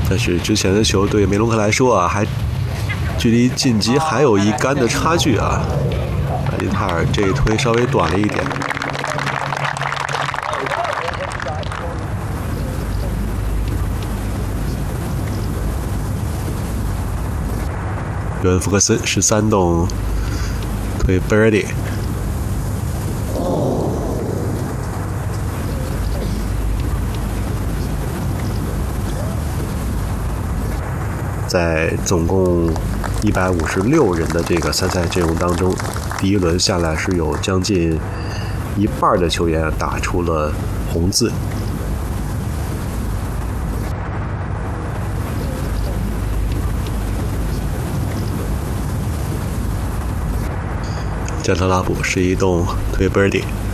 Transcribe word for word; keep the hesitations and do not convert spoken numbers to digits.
但是之前的球对梅隆克来说啊，还距离晋级还有一杆的差距啊。麦迪塔尔这一推稍微短了一点。约恩·福克斯十三洞推 birdie。在总共一百五十六人的这个参赛阵容当中，第一轮下来是有将近一半的球员打出了红字。加特拉普是一洞推 birdie。